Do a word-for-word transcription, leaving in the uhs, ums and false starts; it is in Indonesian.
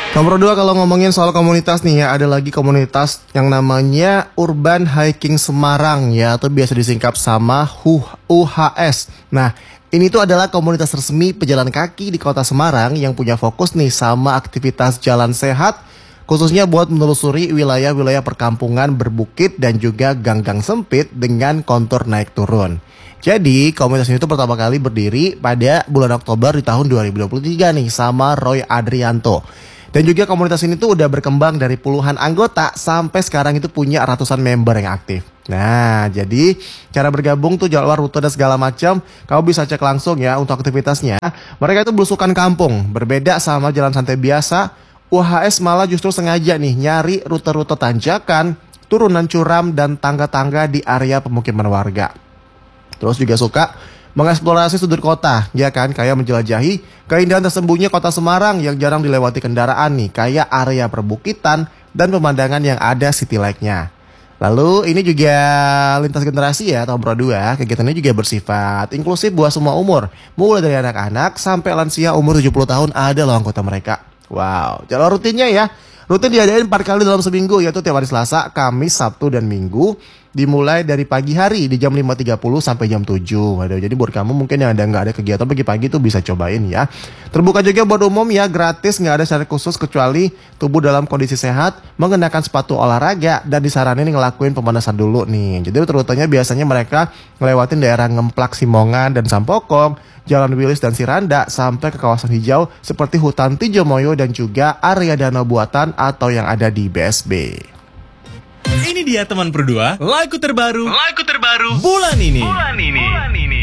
Nomor dua, kalau ngomongin soal komunitas nih ya, ada lagi komunitas yang namanya Urban Hiking Semarang ya, atau biasa disingkat sama U H S. Nah, ini tuh adalah komunitas resmi pejalan kaki di kota Semarang yang punya fokus nih sama aktivitas jalan sehat, khususnya buat menelusuri wilayah-wilayah perkampungan berbukit dan juga gang-gang sempit dengan kontur naik turun. Jadi, komunitas ini tuh pertama kali berdiri pada bulan Oktober di tahun dua ribu dua puluh tiga nih sama Roy Adrianto. Dan juga komunitas ini tuh udah berkembang dari puluhan anggota sampai sekarang itu punya ratusan member yang aktif. Nah, jadi cara bergabung tuh jadwal rute dan segala macam, kamu bisa cek langsung ya untuk aktivitasnya. Mereka itu belusukan kampung, berbeda sama jalan santai biasa. U H S malah justru sengaja nih nyari rute-rute tanjakan, turunan curam dan tangga-tangga di area pemukiman warga. Terus juga suka mengeksplorasi sudut kota, ya kan, kayak menjelajahi keindahan tersembunyi kota Semarang yang jarang dilewati kendaraan nih, kayak area perbukitan dan pemandangan yang ada city like-nya. Lalu ini juga lintas generasi ya, tahun Pro dua, kegiatannya juga bersifat inklusif buat semua umur, mulai dari anak-anak sampai lansia umur tujuh puluh tahun ada loh anggota mereka. Wow, jalur rutinnya ya, rutin diadain empat kali dalam seminggu, yaitu tiap hari Selasa, Kamis, Sabtu, dan Minggu. Dimulai dari pagi hari di jam lima tiga puluh sampai jam tujuh. Waduh, jadi buat kamu mungkin yang ada nggak ada kegiatan pagi-pagi tuh bisa cobain ya. Terbuka juga buat umum ya, gratis, nggak ada syarat khusus kecuali tubuh dalam kondisi sehat, mengenakan sepatu olahraga, dan disaranin ngelakuin pemanasan dulu nih. Jadi rutenya biasanya mereka ngelewatin daerah Ngemplak, Simongan, dan Sampokong, Jalan Wilis dan Siranda, sampai ke kawasan hijau seperti Hutan Tijomoyo dan juga area danau buatan atau yang ada di B S B. Ini dia teman berdua, lagu terbaru, lagu terbaru bulan ini. Bulan ini. Bulan ini.